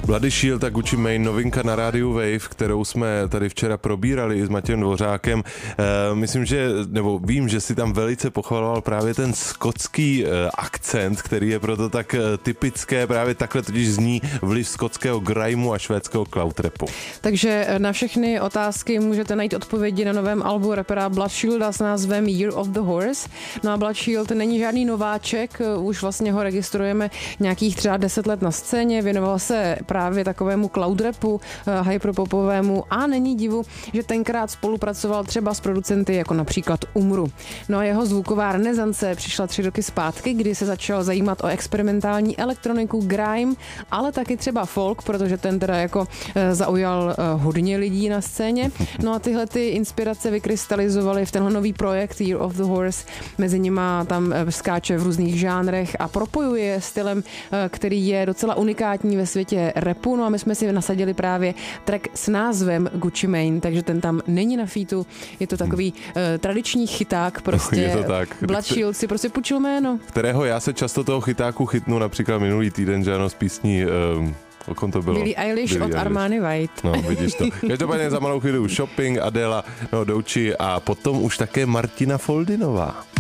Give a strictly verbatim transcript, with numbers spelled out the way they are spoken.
Bloody Shield a Gucci Mane, novinka na rádiu Wave, kterou jsme tady včera probírali i s Matějem Dvořákem. E, myslím, že, nebo vím, že si tam velice pochvaloval právě ten skotský e, akcent, který je proto tak e, typické, právě takhle totiž zní vliv skotského grimeu a švédského cloud rapu. Takže na všechny otázky můžete najít odpovědi na novém albu rapera Blood Shielda s názvem Year of the Horse. No a Blood Shield není žádný nováček, už vlastně ho registrujeme nějakých třeba deset let na scéně, věnoval se právě takovému cloud rapu, hyperpopovému a není divu, že tenkrát spolupracoval třeba s producenty jako například Umru. No a jeho zvuková renesance přišla tři roky zpátky, kdy se začal zajímat o experimentální elektroniku, grime, ale taky třeba folk, protože ten teda jako zaujal hodně lidí na scéně. No a tyhle ty inspirace vykrystalizovaly v tenhle nový projekt Year of the Horse. Mezi nima tam skáče v různých žánrech a propojuje stylem, který je docela unikátní ve světě rapu. No a my jsme si nasadili právě track s názvem Gucci Mane, takže ten tam není na featu. Je to takový uh, tradiční chyták, prostě. Je to tak. Blood Shield si prostě půjčil jméno. Kterého já se často toho chytáku chytnu, například minulý týden, že ano, z písní... Um... O kom to bylo? Billie Eilish Billie od Eilish. Armani White. No, vidíš to. Každopádně za malou chvíli už Shopping, Adela, no, Douchi a potom už také Martina Foldinová.